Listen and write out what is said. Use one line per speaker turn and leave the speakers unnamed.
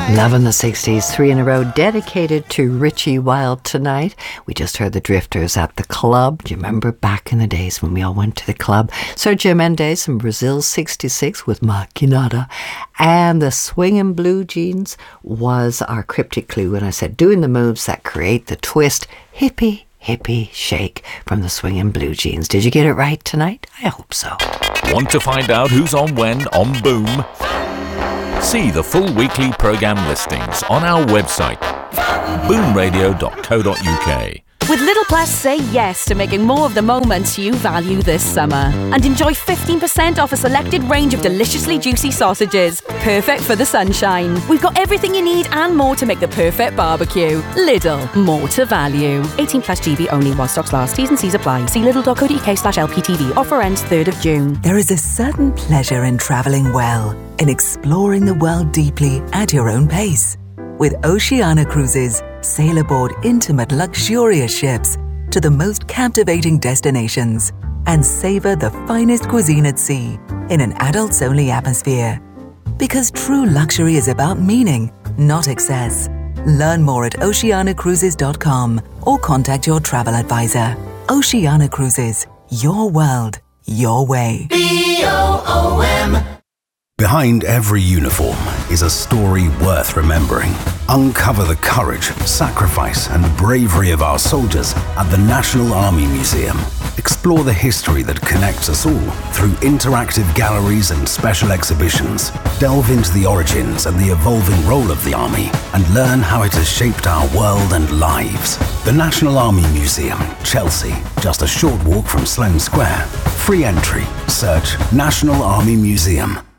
Loving the 60s, 3 in a row dedicated to Richie Wild tonight. We just heard the Drifters at the club. Do you remember back in the days when we all went to the club? Sergio Mendes from Brazil 66 with Maquinada. And the Swingin' Blue Jeans was our cryptic clue when I said doing the moves that create the twist. Hippie, hippie, shake from the Swingin' Blue Jeans. Did you get it right tonight? I hope so.
Want to find out who's on when on Boom? See the full weekly programme listings on our website, boomradio.co.uk.
With Little Plus, say yes to making more of the moments you value this summer. And enjoy 15% off a selected range of deliciously juicy sausages. Perfect for the sunshine. We've got everything you need and more to make the perfect barbecue. Lidl, more to value. 18 plus GB only while stocks last. T's and C's apply. See lidl.co.uk/LPTV. Offer ends 3rd of June.
There is a certain pleasure in travelling well, in exploring the world deeply at your own pace. With Oceania Cruises, sail aboard intimate, luxurious ships to the most captivating destinations and savor the finest cuisine at sea in an adults-only atmosphere. Because true luxury is about meaning, not excess. Learn more at oceanacruises.com or contact your travel advisor. Oceania Cruises, your world, your way.
BOOM.
Behind every uniform is a story worth remembering. Uncover the courage, sacrifice, and bravery of our soldiers at the National Army Museum. Explore the history that connects us all through interactive galleries and special exhibitions. Delve into the origins and the evolving role of the Army and learn how it has shaped our world and lives. The National Army Museum, Chelsea, just a short walk from Sloane Square. Free entry. Search National Army Museum.